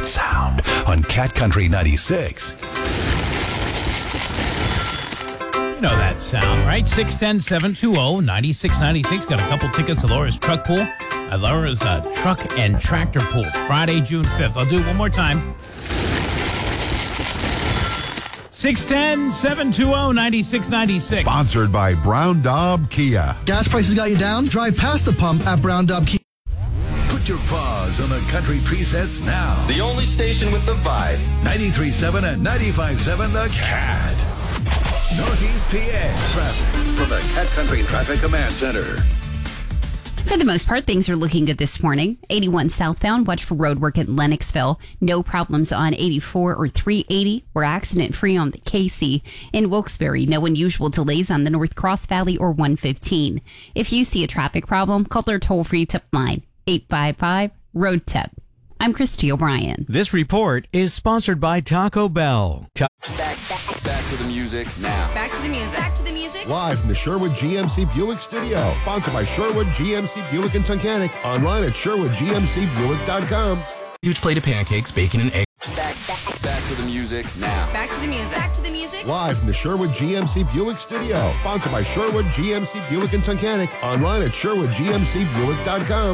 Sports Sound on Cat Country 96. You know that sound, right? 610-720-9696. Got a couple tickets to Laura's Truck Pool. Laura's Truck and Tractor Pool, Friday, June 5th. I'll do it one more time. 610-720-9696. Sponsored by Brown Daub Kia. Gas prices got you down? Drive past the pump at Brown Daub Kia. Put your paws on the country presets now. The only station with the vibe. 93.7 and 95.7 The Cat. Northeast PA traffic from the Cat Country Traffic Command Center. For the most part, things are looking good this morning. 81 southbound, watch for road work at Lennoxville. No problems on 84 or 380. We're accident-free on the KC. In Wilkes-Barre, no unusual delays on the North Cross Valley or 115. If you see a traffic problem, call their toll-free tip line, 855-ROAD-TIP. I'm Christy O'Brien. This report is sponsored by Taco Bell. Back to the music now. Back to the music. Back to the music. Live from the Sherwood GMC Buick Studio. Sponsored by Sherwood GMC Buick in Tunkhannock. Online at SherwoodGMCBuick.com. Huge plate of pancakes, bacon, and egg. Back to the music now. Back to the music. Back to the music. Live from the Sherwood GMC Buick Studio. Sponsored by Sherwood GMC Buick in Tunkhannock. Online at SherwoodGMCBuick.com.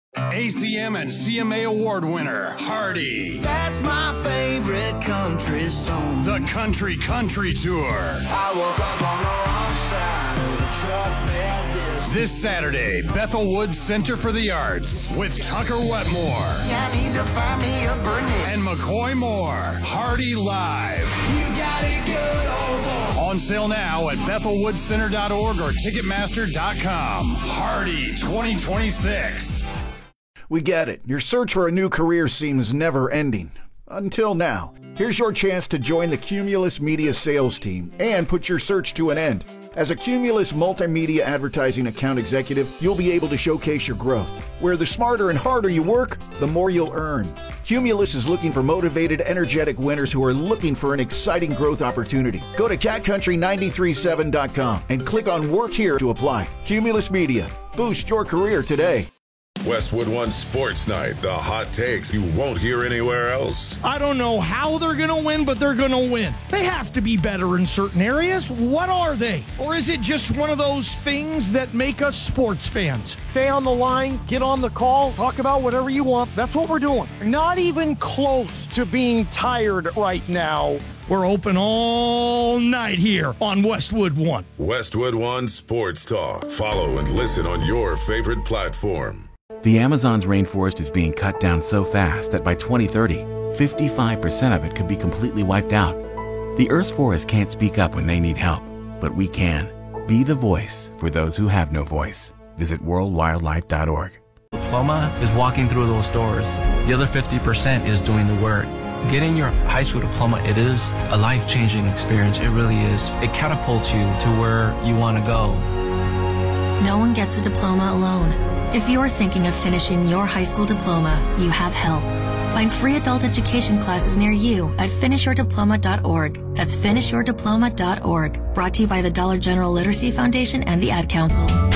ACM and CMA Award winner, Hardy. That's my favorite country song. The Country Tour. I woke up on the wrong side of the truck bed. This Saturday, Bethel Woods Center for the Arts with Tucker Wetmore. I need to find me a Bernie. And McCoy Moore. Hardy Live. You got it good, old boy. On sale now at BethelWoodsCenter.org or Ticketmaster.com. Hardy 2026. We get it. Your search for a new career seems never ending. Until now. Here's your chance to join the Cumulus Media sales team and put your search to an end. As a Cumulus multimedia advertising account executive, you'll be able to showcase your growth. Where the smarter and harder you work, the more you'll earn. Cumulus is looking for motivated, energetic winners who are looking for an exciting growth opportunity. Go to catcountry937.com and click on Work Here to apply. Cumulus Media. Boost your career today. Westwood One Sports Night, the hot takes you won't hear anywhere else. I don't know how they're going to win, but they're going to win. They have to be better in certain areas. What are they? Or is it just one of those things that make us sports fans? Stay on the line, get on the call, talk about whatever you want. That's what we're doing. Not even close to being tired right now. We're open all night here on Westwood One. Westwood One Sports Talk. Follow and listen on your favorite platform. The Amazon's rainforest is being cut down so fast that by 2030, 55% of it could be completely wiped out. The Earth's forests can't speak up when they need help, but we can. Be the voice for those who have no voice. Visit worldwildlife.org. Diploma is walking through those doors. The other 50% is doing the work. Getting your high school diploma, it is a life-changing experience. It really is. It catapults you to where you want to go. No one gets a diploma alone. If you're thinking of finishing your high school diploma, you have help. Find free adult education classes near you at finishyourdiploma.org. That's finishyourdiploma.org. Brought to you by the Dollar General Literacy Foundation and the Ad Council.